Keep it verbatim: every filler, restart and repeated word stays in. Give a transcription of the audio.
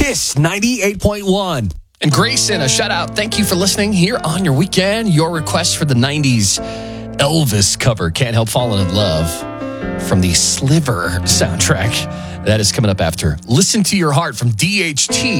Kiss ninety-eight point one. And Grayson, a shout out. Thank you for listening here on your weekend. Your request for the nineties Elvis cover, Can't Help Falling in Love, from the Sliver soundtrack. That is coming up after Listen to Your Heart from D H T.